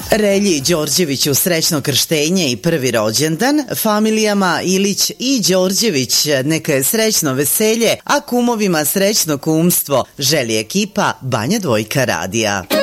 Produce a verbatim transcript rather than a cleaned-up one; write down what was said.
Relji Đorđeviću srećno krštenje i prvi rođendan, familijama Ilić i Đorđević neka je srećno veselje, a kumovima srećno kumstvo, želi ekipa Banja Dvojka radija.